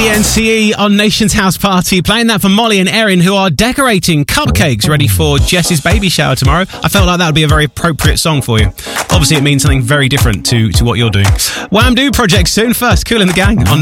DNCE on Nation's House Party, playing that for Molly and Erin, who are decorating cupcakes ready for Jess's baby shower tomorrow. I felt like that would be a very appropriate song for you. Obviously, it means something very different to what you're doing. Wham Do project soon. First, Kool and the Gang on